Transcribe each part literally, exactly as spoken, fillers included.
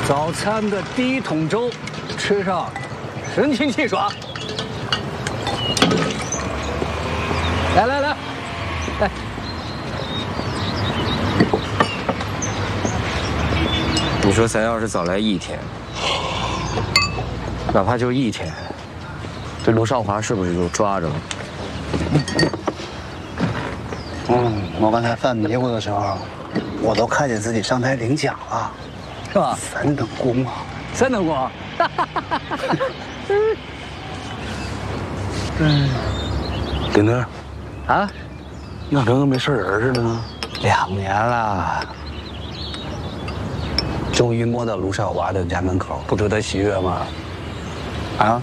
早餐的第一桶粥，吃上神清气爽。来来来，来。 你说咱要是早来一天，哪怕就一天，这卢少华是不是就抓着了？ 嗯，我刚才犯迷糊的时候，我都看见自己上台领奖了， 是吧？ 三等功啊！ 三等功。 嗯，丁德， 啊， 你咋整个没事人似的呢？两年了，终于摸到卢少华的家门口，不值得喜悦吗？啊？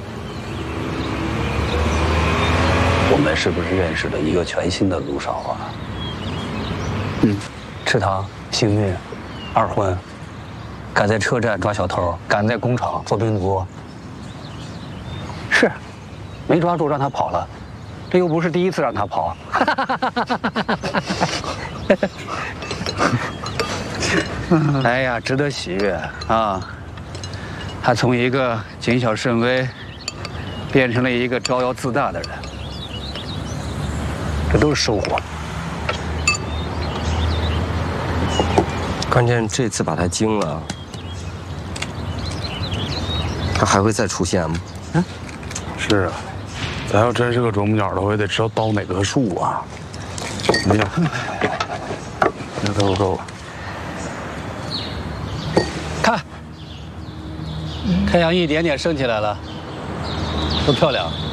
我们是不是认识了一个全新的卢少华？嗯，池塘、幸运、二婚，敢在车站抓小偷，敢在工厂做病毒。是，没抓住让他跑了，这又不是第一次让他跑。哎呀，值得喜悦啊！他从一个谨小慎微，变成了一个招摇自大的人，这都是收获。 关键这次把他惊了，他还会再出现吗？ 嗯， 是啊，咱要真是个啄木鸟的，我也得知道刀哪棵树啊。哎呀，那够够。 看，太阳一点点升起来了，多漂亮！